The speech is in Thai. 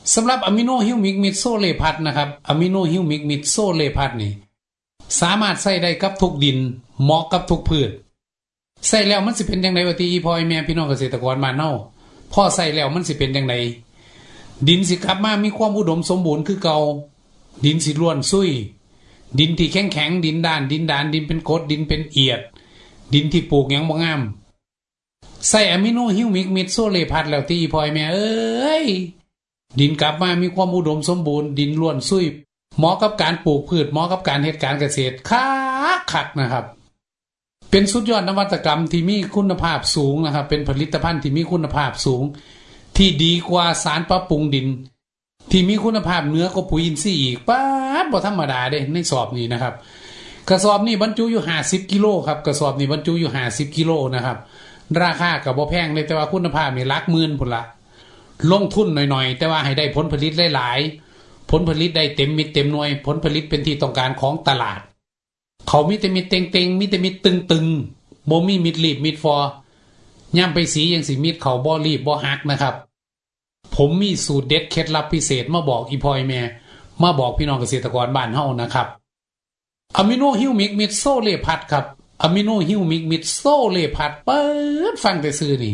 สำหรับอะมิโนฮิวมิกมิดโซเลพัดนะครับอะมิโนฮิวมิกมิดโซเลพัดนี่สามารถใช้ได้กับทุกดินเหมาะกับทุกพืชใส่แล้วมันสิเป็นจังได๋ว่าติอีพ่อแม่พี่น้องเกษตรกรบ้านเฮาพอใส่แล้วมันสิเป็นจังได๋ดินสิกลับมามีความอุดมสมบูรณ์คือเก่าดินสิร่วนซุยดินที่แข็งๆดินด้านดินเป็นกรดดินเป็นเอียดดินที่ปลูกหยังบ่งามใส่อะมิโนฮิวมิกมิดโซเลพัดแล้วติอีพ่อแม่เอ้ยดินกลับมามีความอุดมสมบูรณ์ดินร่วนซุยเหมาะกับการปลูกพืชเหมาะกับการเฮ็ดการเกษตรคักนะครับเป็นสุดยอดนวัตกรรมที่มีคุณภาพสูงนะครับเป็นผลิตภัณฑ์ที่มีคุณภาพสูงที่ดีกว่าสารปรับปรุงดินที่มีคุณภาพเหนือกว่าปุ๋ยอินทรีย์อีกป๊าดบ่ธรรมดาเด้ในสอบนี้นะครับกระสอบนี้บรรจุอยู่50กิโลครับกระสอบนี้บรรจุอยู่50กิโลนะครับราคาก็บ่แพงเลยแต่ว่าคุณภาพนี่หลักหมื่นพุ่นละลงทุนหน่อยๆแต่ว่าให้ได้ผลผลิตหลายๆผลผลิตได้เต็มมิดเต็มหน่วยผลผลิตเป็นที่ต้องการของตลาดเขามีแต่มิดเต็งๆมีแต่มิดตึงๆบ่มีมิดรีบมิดฟอย่ำไปสีจังสิมิดเขาบ่รีบบ่หักนะครับผมมีสูตรเด็ดเคล็ดลับพิเศษมาบอกอีพ่อแม่มาบอกพี่น้องเกษตรกรบ้านเฮานะครับอะมิโนฮิวมิกมิดโซเลพัดครับอะมิโนฮิวมิกมิดโซเลพัดเปิดฟังแต่ซื่อนี่